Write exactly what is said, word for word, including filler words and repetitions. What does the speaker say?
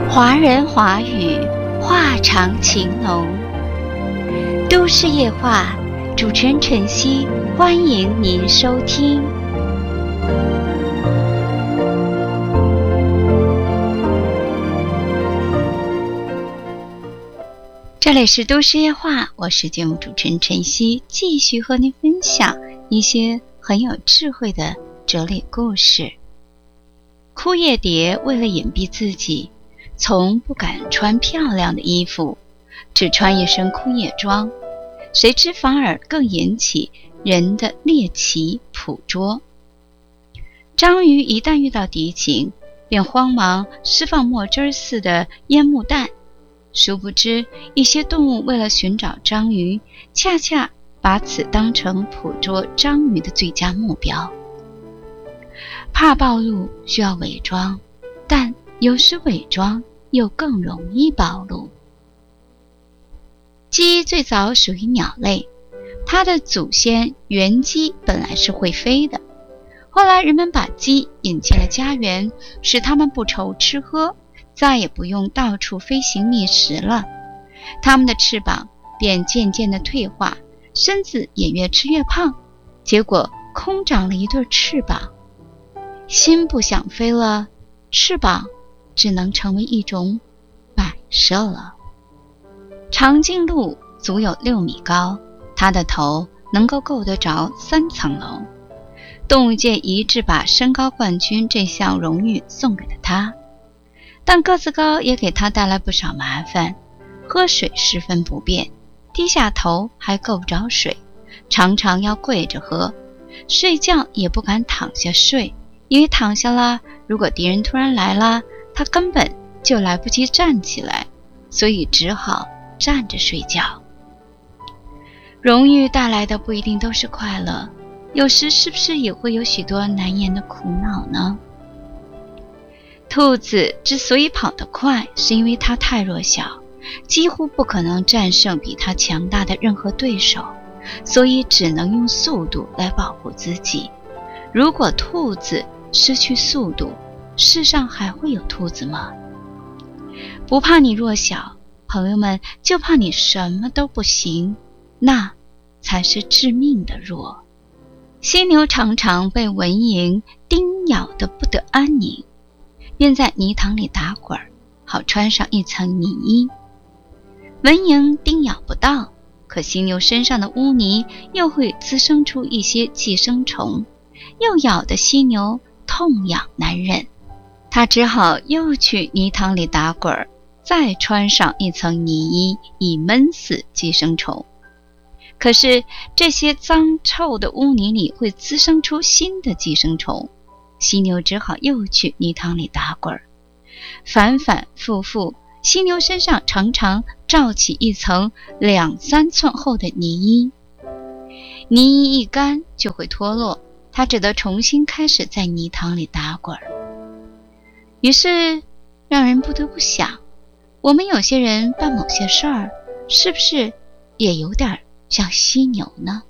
华人华语，话长情浓。都市夜话，主持人晨曦，欢迎您收听。这里是都市夜话，我是节目主持人晨曦，继续和您分享一些很有智慧的哲理故事。枯叶蝶为了隐蔽自己，从不敢穿漂亮的衣服，只穿一身枯叶装，谁知反而更引起人的猎奇捕捉。章鱼一旦遇到敌情，便慌忙释放墨汁似的烟幕弹，殊不知一些动物为了寻找章鱼，恰恰把此当成捕捉章鱼的最佳目标。怕暴露需要伪装，但有时伪装又更容易暴露。鸡最早属于鸟类，它的祖先原鸡本来是会飞的，后来人们把鸡引进了家园，使它们不愁吃喝，再也不用到处飞行觅食了。它们的翅膀便渐渐地退化，身子也越吃越胖，结果空长了一对翅膀。心不想飞了，翅膀只能成为一种摆设了。长颈鹿足有六米高，它的头能够够得着三层楼。动物界一致把身高冠军这项荣誉送给了它，但个子高也给它带来不少麻烦。喝水十分不便，低下头还够不着水，常常要跪着喝。睡觉也不敢躺下睡，因为躺下了，如果敌人突然来了，他根本就来不及站起来，所以只好站着睡觉。荣誉带来的不一定都是快乐，有时是不是也会有许多难言的苦恼呢？兔子之所以跑得快，是因为它太弱小，几乎不可能战胜比它强大的任何对手，所以只能用速度来保护自己。如果兔子失去速度，世上还会有兔子吗？不怕你弱小，朋友们，就怕你什么都不行，那才是致命的弱。犀牛常常被蚊蝇叮咬得不得安宁，便在泥塘里打滚，好穿上一层泥衣。蚊蝇叮咬不到，可犀牛身上的污泥又会滋生出一些寄生虫，又咬得犀牛痛痒难忍，他只好又去泥塘里打滚，再穿上一层泥衣，以闷死寄生虫。可是这些脏臭的污泥里会滋生出新的寄生虫，犀牛只好又去泥塘里打滚，反反复复，犀牛身上常常罩起一层两三寸厚的泥衣，泥衣一干就会脱落，他只得重新开始在泥塘里打滚。于是让人不得不想，我们有些人办某些事儿，是不是也有点像犀牛呢？